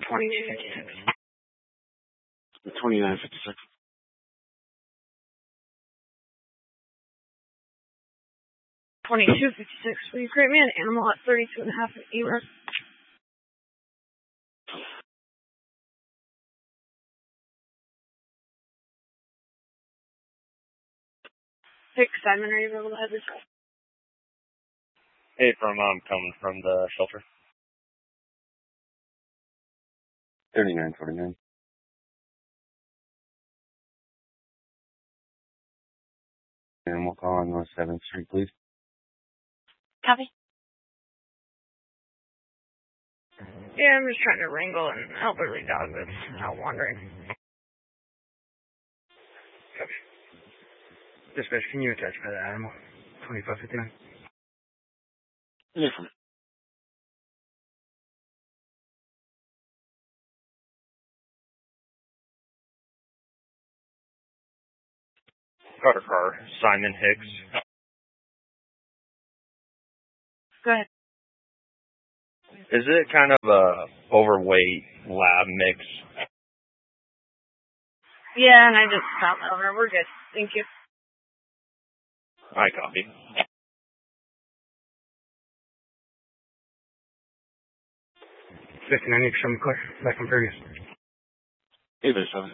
2256. 2956. 2256. Will you create me an animal at 32.5 and E-Road? Hey, Simon, are you able to have this? Hey, I'm coming from the shelter. 3949. Animal call on North 7th Street, please. Copy. Yeah, I'm just trying to wrangle an elderly dog that's out wandering. Copy. Dispatch, can you attach for that animal? 2559. Yeah. Got a car. Simon Hicks. Go ahead. Is it kind of a overweight lab mix? Yeah, and I just stopped over. We're good. Thank you. I copy. 59, you can show me clear. Back from previous. Hey there, 7.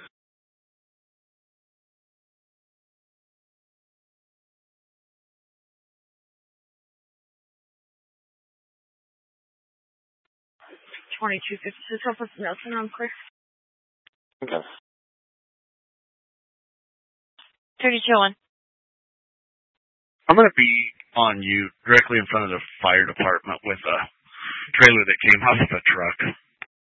$22.56. I'll put some notes in. I'm clear. Okay. 32-1. I'm going to be on you directly in front of the fire department with a trailer that came out of a truck.